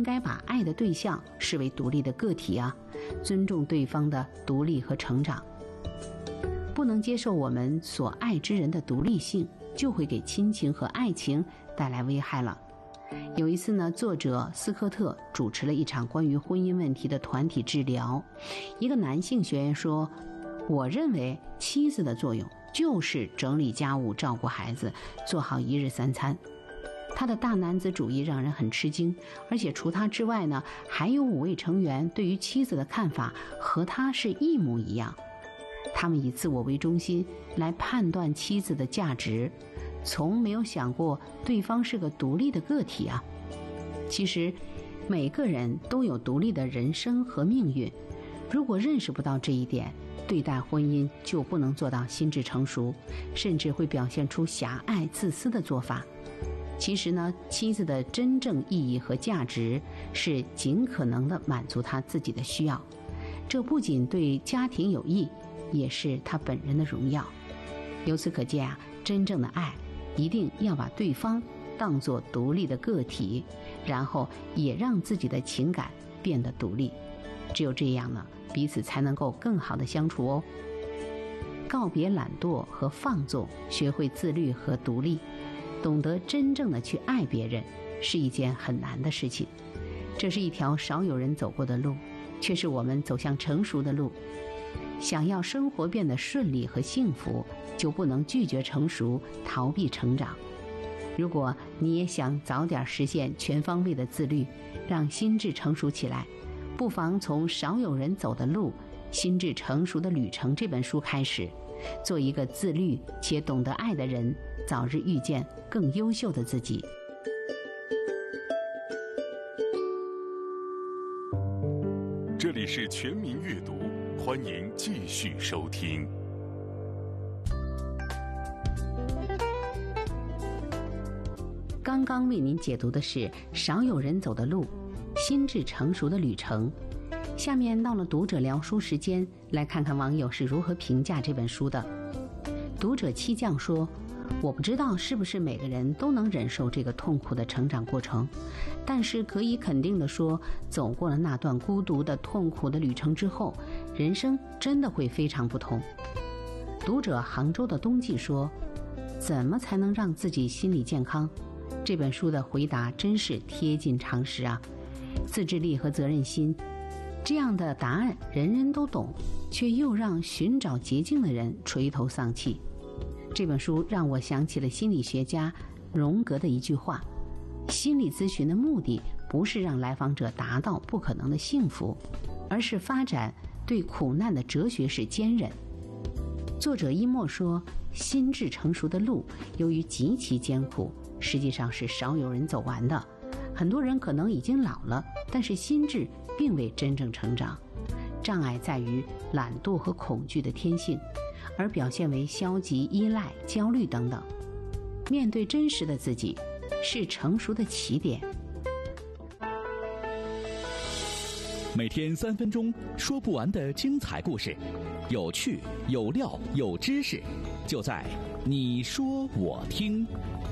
该把爱的对象视为独立的个体啊，尊重对方的独立和成长。不能接受我们所爱之人的独立性，就会给亲情和爱情带来危害了。有一次呢，作者斯科特主持了一场关于婚姻问题的团体治疗。一个男性学员说，我认为妻子的作用就是整理家务、照顾孩子、做好一日三餐。他的大男子主义让人很吃惊，而且除他之外呢，还有5位成员对于妻子的看法和他是一模一样。他们以自我为中心来判断妻子的价值，从没有想过对方是个独立的个体啊。其实每个人都有独立的人生和命运，如果认识不到这一点，对待婚姻就不能做到心智成熟，甚至会表现出狭隘自私的做法。其实呢，妻子的真正意义和价值是尽可能的满足她自己的需要，这不仅对家庭有益，也是她本人的荣耀。由此可见啊，真正的爱一定要把对方当作独立的个体，然后也让自己的情感变得独立。只有这样呢，彼此才能够更好的相处哦。告别懒惰和放纵，学会自律和独立，懂得真正的去爱别人，是一件很难的事情。这是一条少有人走过的路，却是我们走向成熟的路。想要生活变得顺利和幸福，就不能拒绝成熟，逃避成长。如果你也想早点实现全方位的自律，让心智成熟起来，不妨从《少有人走的路：心智成熟的旅程》这本书开始，做一个自律且懂得爱的人，早日遇见更优秀的自己。 这里是全民阅读，欢迎继续收听。 刚刚为您解读的是《少有人走的路：心智成熟的旅程》。下面到了读者聊书时间，来看看网友是如何评价这本书的。读者七将说，我不知道是不是每个人都能忍受这个痛苦的成长过程，但是可以肯定地说，走过了那段孤独的痛苦的旅程之后，人生真的会非常不同。读者杭州的冬季说，怎么才能让自己心理健康？这本书的回答真是贴近常识啊。自制力和责任心，这样的答案人人都懂，却又让寻找捷径的人垂头丧气。这本书让我想起了心理学家荣格的一句话，心理咨询的目的不是让来访者达到不可能的幸福，而是发展对苦难的哲学式坚韧。作者一默说，心智成熟的路由于极其艰苦，实际上是少有人走完的。很多人可能已经老了，但是心智并未真正成长。障碍在于懒惰和恐惧的天性，而表现为消极、依赖、焦虑等等。面对真实的自己，是成熟的起点。 每天3分钟，说不完的精彩故事，有趣、有料、有知识，就在你说我听。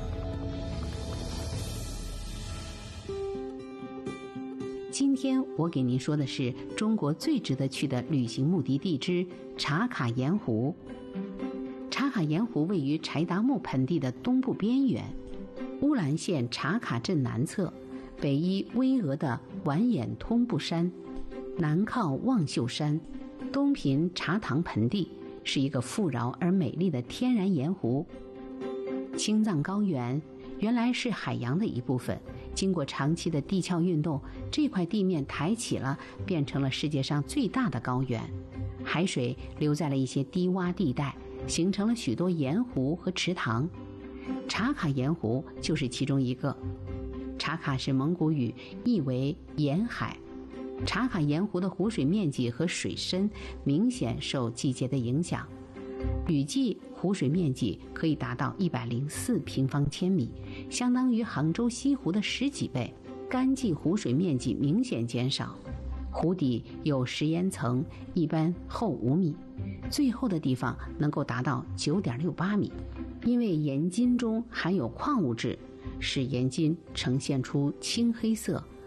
今天我给您说的是中国最值得去的旅行目的地之茶卡盐湖。茶卡盐湖位于柴达木盆地的东部边缘，乌兰县茶卡镇南侧，北依巍峨的完颜通布山，南靠望秀山，东濒茶塘盆地，是一个富饶而美丽的天然盐湖。青藏高原原来是海洋的一部分，经过长期的地壳运动，这块地面抬起了，变成了世界上最大的高原。海水留在了一些低洼地带，形成了许多盐湖和池塘。茶卡盐湖就是其中一个。茶卡是蒙古语，意为盐海。茶卡盐湖的湖水面积和水深明显受季节的影响。雨季湖水面积可以达到104平方千米，相当于杭州西湖的10几倍。干季湖水面积明显减少，湖底有食盐层，一般厚5米，最厚的地方能够达到9.68米。因为盐津中含有矿物质，使盐津呈现出青黑色，